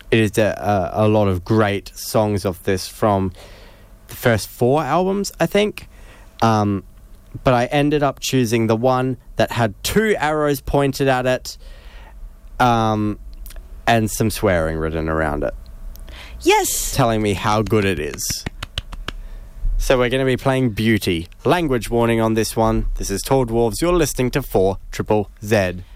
it is a lot of great songs of this from the first 4 albums, I think. But I ended up choosing the one that had 2 arrows pointed at it, and some swearing written around it. Yes! Telling me how good it is. So we're going to be playing Beauty. Language warning on this one. This is Tall Dwarves. You're listening to 4ZZZ.